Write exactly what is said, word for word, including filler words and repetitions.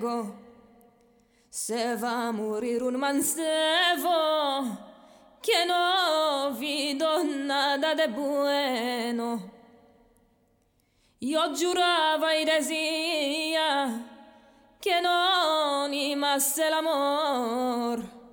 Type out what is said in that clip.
diego, se va a morir un mancebo, que no vido nada de bueno. Yo giurava y decía que no ni más el amor.